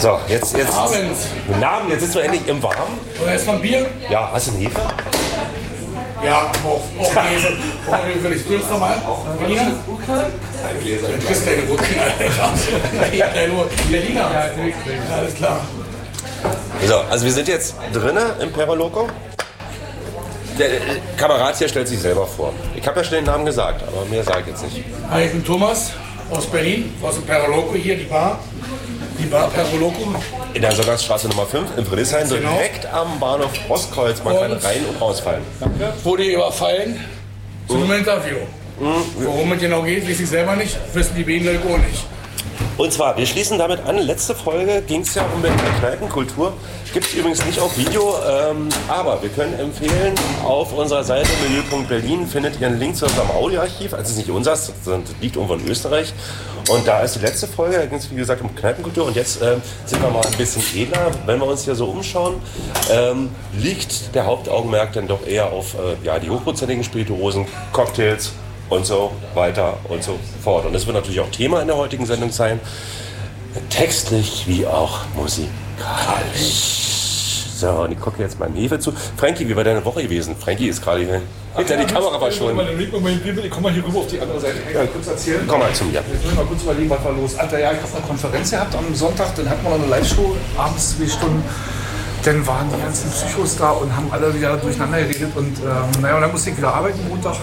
So, jetzt. Abends. Guten Abend, jetzt sitzen wir endlich im Warmen. Oder erst mal ein Bier? Ja, hast du einen Hefe? Ja, auch Hefe. Will ich das nochmal? Berliner? Du kriegst keine Rücken, Alter. Ja, nur Berliner. Ja, alles klar. So, also wir sind jetzt drinnen im Peroloco. Der Kamerad hier stellt sich selber vor. Ich habe ja schon den Namen gesagt, aber mehr sage ich jetzt nicht. Hi, ich bin Thomas aus Berlin, aus dem Peroloco hier, die Bar. Die Bar Peroloco. In der Sonntagsstraße Nummer 5 in Friedrichshain, Genau. direkt am Bahnhof Ostkreuz. Man kann Und- rein und rausfallen. Wurde überfallen zu einem Interview. Worum es genau geht, weiß ich selber nicht, wissen die Berliner auch nicht. Und zwar, wir schließen damit an. Letzte Folge ging es ja um Berliner Kneipenkultur. Gibt es übrigens nicht auf Video, aber wir können empfehlen, auf unserer Seite menü.berlin findet ihr einen Link zu unserem Audioarchiv. Also es ist nicht unseres, sondern das liegt irgendwo in Österreich. Und da ist die letzte Folge, da ging es wie gesagt um Kneipenkultur. Und jetzt sind wir mal ein bisschen edler. Wenn wir uns hier so umschauen, liegt der Hauptaugenmerk dann doch eher auf die hochprozentigen Spirituosen, Cocktails und so weiter und so fort. Und das wird natürlich auch Thema in der heutigen Sendung sein. Textlich wie auch musikalisch. So, und ich gucke jetzt mal Hefe zu. Frankie, wie war deine Woche gewesen? Frankie ist gerade hier hinter die Kamera verschwunden. Ich komme mal hier rüber auf die andere Seite. Ich kann kurz erzählen. Komm mal zu mir. Jetzt müssen wir mal kurz überlegen, was war los. Alter, ja, ich habe eine Konferenz gehabt am Sonntag, dann hatten wir noch eine Live-Show, abends 2 Stunden. Dann waren die ganzen Psychos da und haben alle wieder durcheinander geredet. Und und dann musste ich wieder arbeiten Montag.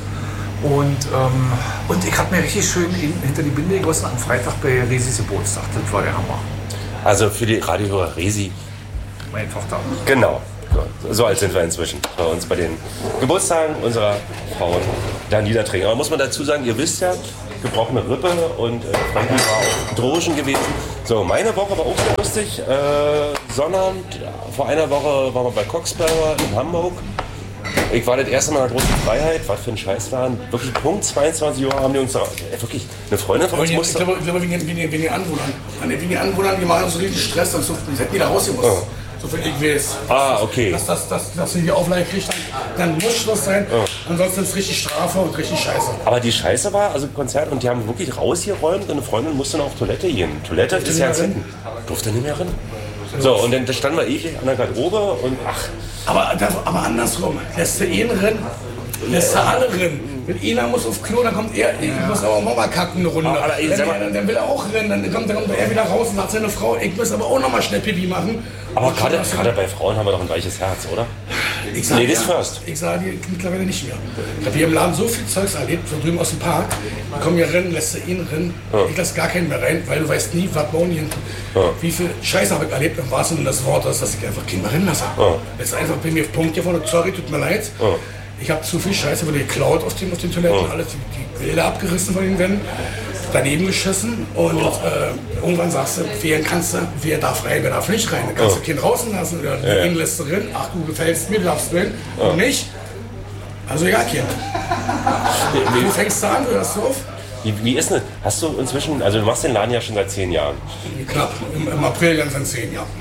Und ich habe mir richtig schön hinter die Binde gegossen am Freitag bei Resis Geburtstag. Das war der Hammer. Also für die Radiohörer Resi. Meine Tochter. Genau. So alt sind wir inzwischen bei uns bei den Geburtstagen unserer Frauen da niederträgen. Aber muss man dazu sagen, ihr wisst ja, gebrochene Rippe und Frankie war auf Drogen gewesen. So, meine Woche war auch sehr lustig. Sondern vor einer Woche waren wir bei Coxberger in Hamburg. Ich war das erste Mal in der großen Freiheit, was für ein Scheißladen. Wirklich Punkt 22 Uhr haben die uns da, wirklich eine Freundin von uns Ich musste. glaube, wegen den Anwohnern. Wegen den Anwohnern, die machen so richtig Stress. Und so, die hätten die da rausgemusst. Oh. So viel ich weiß. Ah, okay. Dass sie die Auflage kriegt, dann muss Schluss sein. Ansonsten ist es richtig Strafe und richtig Scheiße. Aber die Scheiße war, also Konzert, und die haben wirklich rausgeräumt und eine Freundin musste noch auf Toilette gehen. Toilette ist ja hinten. Durfte nicht mehr rein. So, und dann standen wir ewig an der Garderobe und ach. Aber andersrum, lässt du ihn rennen, lässt du alle rennen. Wenn einer muss auf Klo, dann kommt er, ich muss aber auch mal kacken eine Runde. Aber dann will er auch rennen, dann kommt er wieder raus und sagt seine Frau, ich muss aber auch noch mal schnell Pipi machen. Aber gerade bei Frauen haben wir doch ein weiches Herz, oder? Ladies first. Ich sage dir mittlerweile nicht mehr. Ich habe hier im Laden so viel Zeugs erlebt, von drüben aus dem Park. Die kommen hier rennen, lässt du ihn rennen. Ich lasse gar keinen mehr rein, weil du weißt nie, was bauen die hinten. Wie viel Scheiße habe ich erlebt, im wahrsten Sinne des Wortes, dass ich einfach keinen mehr rennen lasse. Jetzt einfach bei mir auf Punkt hier vorne, sorry, tut mir leid. Ich habe zu viel Scheiße wurde geklaut auf den Toiletten, alles die Bilder abgerissen von den Wänden, daneben geschissen und irgendwann sagst du, wer darf rein, wer darf nicht rein. Dann kannst du Kind draußen lassen oder ihn lässt du drin, ach du gefällst mir, du darfst drin und nicht. Also ja, Kind. Du fängst da an, du hörst auf. Wie ist denn das? Hast du inzwischen, also du machst den Laden ja schon seit 10 Jahren. Knapp, im April dann sind 10 Jahre.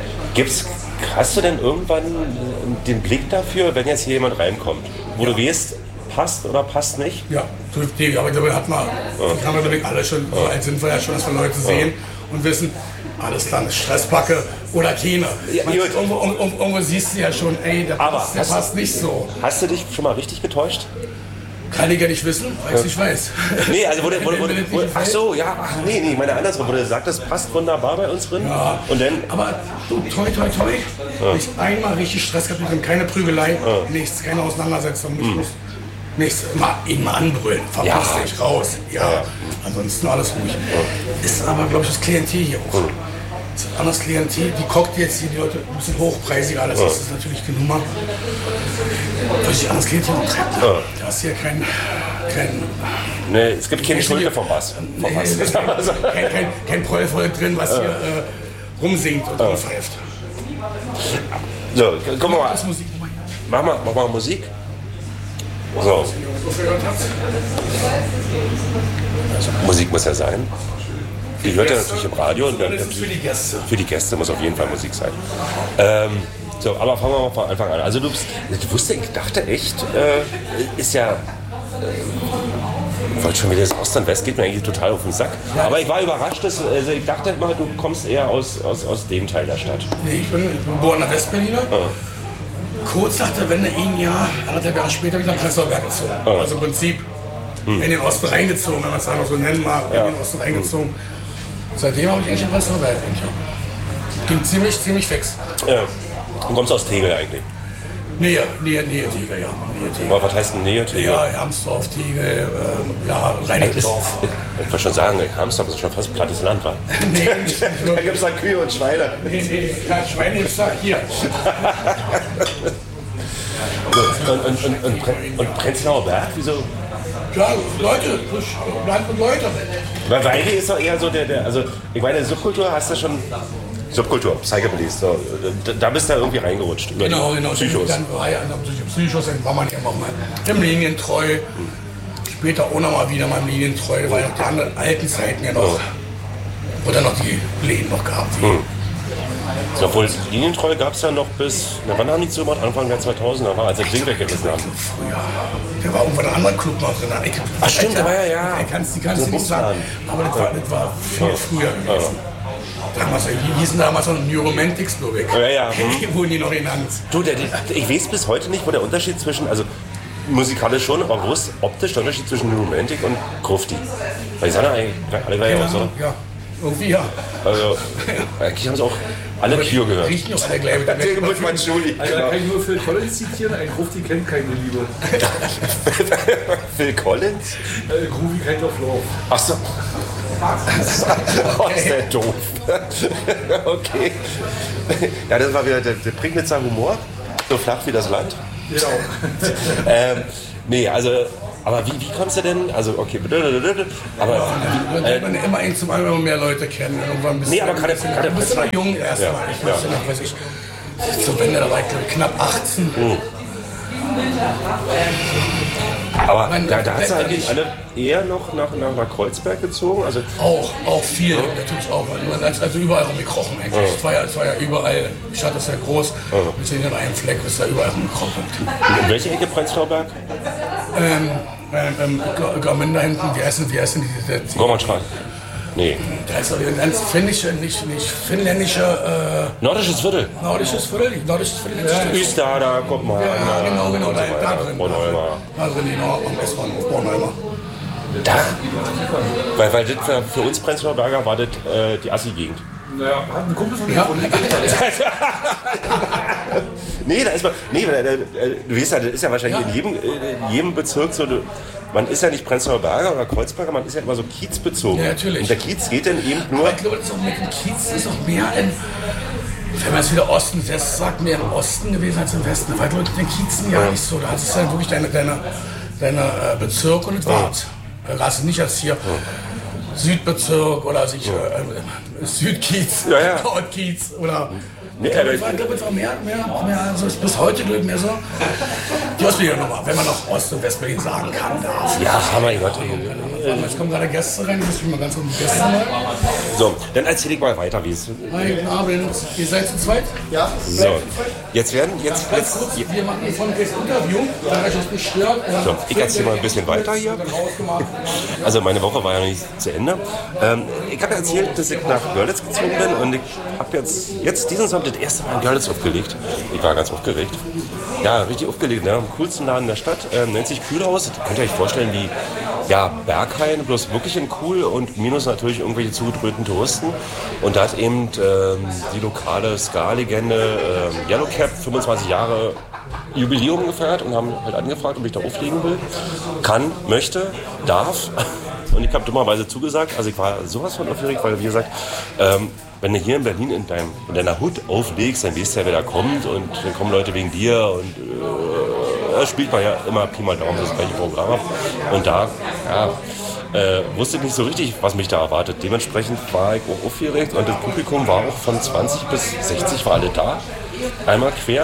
Hast du denn irgendwann den Blick dafür, wenn jetzt hier jemand reinkommt, wo du weißt, passt oder passt nicht? Ja, aber ich glaube, hat man, die haben wir glaube ich alle schon, so alt sind wir ja schon, dass wir Leute sehen und wissen, alles klar, eine Stressbacke oder keine. Ja, irgendwo siehst du ja schon, ey, der passt nicht so. Hast du dich schon mal richtig getäuscht? Kann ich ja nicht wissen, weil ich nicht weiß. Nee, also ach so, ja, nee, meine andersrum, wo du sagtest, passt wunderbar bei uns drin. Ja, und dann, aber du, toi, nicht einmal richtig Stress gehabt, mit ihm, keine Prügelei, nichts, keine Auseinandersetzung, nichts, ihn mal anbrüllen, verpiss dich raus, ansonsten alles ruhig. Ist aber, glaube ich, das Klientel hier auch. Das ist ein anderes Klientel, die guckt jetzt hier die Leute ein bisschen hochpreisiger, alles das ist natürlich eine Nummer. Weil sich anderes Klientel treibt. Da ist hier kein nee, es gibt keine Schulter vom Bass. Kein Prollvolk drin, was hier rumsingt und rumpfeift. So, guck mal. Mach mal Musik. So. Also, Musik muss ja sein. Die hört ja natürlich im Radio. Und dann für die Gäste. Für die Gäste muss auf jeden Fall Musik sein. So, aber fangen wir mal von Anfang an. Also ich dachte echt, ist ja Ich wollte schon wieder das Ost und West geht mir eigentlich total auf den Sack. Ja. Aber ich war überrascht, also ich dachte immer, du kommst eher aus dem Teil der Stadt. Nee, ich bin geborener Westberliner. Kurz nach der Wende, ein Jahr, 1,5 Jahre später wieder nach Prenzlauer Berg gezogen. Also im Prinzip in den Osten reingezogen, wenn man es einfach so nennen mag, in den Osten reingezogen. Seitdem habe ich eigentlich in Prenzlauer Berg. Ging ziemlich fix. Ja. Du kommst aus Tegel eigentlich? Nähe Tegel, ja. Nähe Tegel. Was heißt denn Nähe Tegel? Ja, Hermsdorf, Tegel, Reinickendorf. Ich wollte schon sagen, Hermsdorf ist schon fast plattes Land, wa? Nee, nicht da gibt es da Kühe und Schweine. Nee, kein Schweine gibt es da hier. Und Prenzlauer Berg, wieso? Ja, Leute, Land und Leute. Weil Weide ist doch eher so also ich meine, Subkultur hast du schon... Subkultur, Psychobillies, so. Da bist du irgendwie reingerutscht. Genau. Psychos. Dann war ja Psychos, dann war man ja auch mal im Linientreu. Später auch noch mal wieder mal im Linientreu, weil noch die anderen alten Zeiten ja noch, wo dann noch die Läden noch gab. Obwohl, Linientreu gab es ja noch bis, wann haben die zugemacht? Anfang der 2000er, als sie das Ding weggerissen haben. Früher. Der war irgendwann ein anderer Club noch drin. Ach stimmt, der war ja. Die kannst du nicht sagen, aber das war viel früher gewesen. Damals, die hießen damals noch New Romantics, glaube ich. Ja. Wurden die noch genannt. Du, ich weiß bis heute nicht, wo der Unterschied zwischen, also musikalisch schon, aber wo ist optisch der Unterschied zwischen New Romantic und Grufti? Weil die sahen ja eigentlich alle gleich aus, oder? Ja, irgendwie ja. Also, eigentlich haben sie auch alle Kio gehört. Riechen auch alle gleich mit der muss man Julie. Also, kann ich nur Phil Collins zitieren, ein Grufti kennt keine Liebe. Phil Collins? Groovy Kind of Love. Ach so. Oh, ist der doof. Okay. Ja, das war wieder der Prignitzer Humor. So flach wie das Land. Genau. Nee, also, aber wie kommst du denn? Also, okay, aber. Man immer ein zum anderen mehr Leute kennen. Irgendwann bist aber gerade du bist noch jung erstmal. Ich wusste noch, weiß ich, zur Wende, da war ich knapp 18. Aber da hat es eigentlich alle eher noch nach Kreuzberg gezogen? Also auch viel, natürlich auch. Also überall rumgekrochen eigentlich. Es war ja überall, die Stadt ist ja groß, wir sind in einem Fleck, ist da überall rumgekrochen. In welche Ecke Prenzlauer Berg? Garmin da hinten, wie heißen die? Gormannstraße. Nee. Da ist aber ein ganz finnische, nicht finnländische... Nordisches Viertel. Nordisches Viertel. Öster, da kommt man. Ja, genau, da drin. Bornholmer. Da drin, genau, am S-Bahnhof Bornholmer. Da? Weil das für uns Prenzlauer Berger war das die Assi-Gegend. Naja, hat ein Kumpel von mir Nee, da ist man. Nee, du weißt ja, das ist ja wahrscheinlich in jedem Bezirk so. Man ist ja nicht Prenzlauer Berger oder Kreuzberger, man ist ja immer so kiezbezogen. Ja, natürlich. Und der Kiez geht dann eben nur. Aber ich glaube, das ist auch mit dem Kiez ist auch mehr ein. Wenn man es wieder Osten, West sagt, mehr im Osten gewesen als im Westen. Weil mit den Kiezen ja nicht so. Da hast du dann wirklich deine Bezirk und das war's. Da hast du nicht als hier Südbezirk oder Südkiez, Nordkiez oder. Ich glaube, es war mehr, also ist bis heute glaube ich mehr so. Die Ostberliner-Nummer, wenn man noch Ost- und Westberlin sagen kann, darf. Ja, Hammer, Gott. Jetzt kommen gerade Gäste rein, ich muss mich mal ganz kurz die Gäste mal. So, dann erzähl ich mal weiter, wie es. Guten Abend, ihr seid zu zweit? Ja. So, jetzt wir machen ein volles Interview, da euch das nicht stört. So, ich erzähle mal ein bisschen weiter hier. Also meine Woche war ja noch nicht zu Ende. Ich habe erzählt, dass ich nach Görlitz gezogen bin und ich habe jetzt diesen Sonntag das erste Mal in Görlitz aufgelegt. Ich war ganz aufgeregt. Ja, richtig aufgelegt, ne? Am coolsten Laden der Stadt. Nennt sich Kühlhaus. Das könnt ihr euch vorstellen wie Berghain, bloß wirklich in cool und minus natürlich irgendwelche zugedröhnten Touristen. Und da hat eben die lokale Ska-Legende Yellowcap 25 Jahre Jubiläum gefeiert und haben halt angefragt, ob ich da auflegen will. Kann, möchte, darf. Und ich habe dummerweise zugesagt. Also ich war sowas von aufgeregt, weil wie gesagt, wenn du hier in Berlin in deiner Hut auflegst, dann weißt du ja, wer da kommt und dann kommen Leute wegen dir und spielt man ja immer Pi mal Daumen das gleiche Programm ab. Und da, wusste ich nicht so richtig, was mich da erwartet. Dementsprechend war ich auch aufgeregt und das Publikum war auch von 20 bis 60 war alle da. Einmal quer.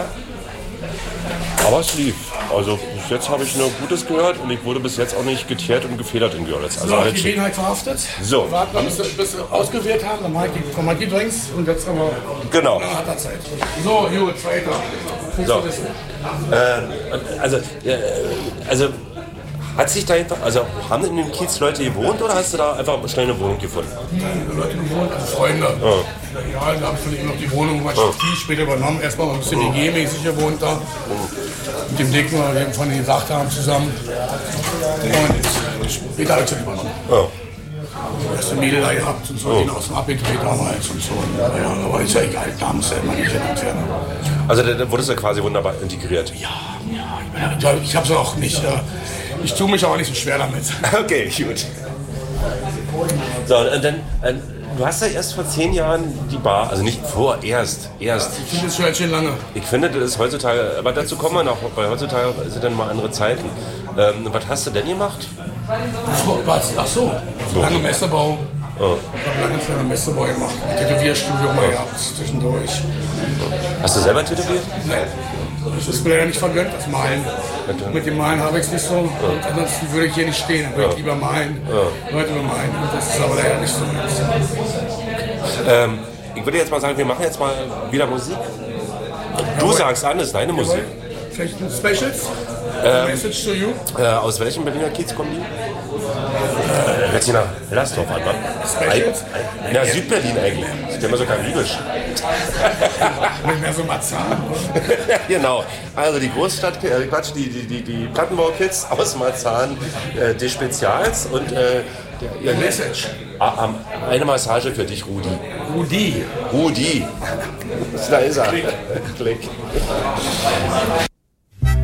Aber es lief. Also bis jetzt habe ich nur Gutes gehört und ich wurde bis jetzt auch nicht geteert und gefedert in Görlitz. Also die Gelegenheit verhaftet. So. Warten, bis wir ausgewählt haben, dann mache ich die Drinks und jetzt aber genau. Nach harter Zeit. So, gut, weiter. So. Also Hat sich da einfach, also haben in dem Kiez Leute gewohnt oder hast du da einfach schnell eine Wohnung gefunden? Leute gewohnt, also Freunde. Ja, da habe ich von ihm noch die Wohnung viel später übernommen. Erstmal ein bisschen IG-mäßig gewohnt da. Mit dem Dicken, den wir von denen gesagt haben, zusammen. Und später habe ich es übernommen. Erst eine Mädel da gehabt und so, den aus dem APT damals und so. Ja, aber ist ja egal, da muss ja immer nicht entfernen. Also da wurdest du quasi wunderbar integriert? Ja, ich habe es auch nicht. Ich tue mich aber nicht so schwer damit. Okay, gut. So, und dann, du hast ja erst vor 10 Jahren die Bar, also nicht erst. Ich finde das schon ganz schön lange. Ich finde, das ist heutzutage, aber dazu kommen wir noch, weil heutzutage sind dann mal andere Zeiten. Was hast du denn gemacht? Ach so, lange Messerbau. Ich habe lange für einen Messerbau gemacht. Tätowierstudio mal gehabt zwischendurch. Hast du selber tätowiert? Nein. Das ist mir leider nicht vergönnt, das Malen. Mit dem Malen habe ich es nicht so. Und ansonsten würde ich hier nicht stehen. Dann würde ich lieber malen, Leute bemalen. Und das ist aber leider nicht so. Ich würde jetzt mal sagen, wir machen jetzt mal wieder Musik. Du sagst an, das ist deine Musik. Vielleicht ein Specials? Message to you? Aus welchem Berliner Kiez kommen die? Hört sich nach Hellersdorf an, ne? Specials? Ja, Südberlin eigentlich. Das ist ja immer so karibisch. Nicht mehr so Marzahn. Genau. Also die Großstadt, die Plattenbau-Kids aus Marzahn, die Spezials und Der Message. eine Massage für dich, Rudi. Rudi. Da ist er. Klick.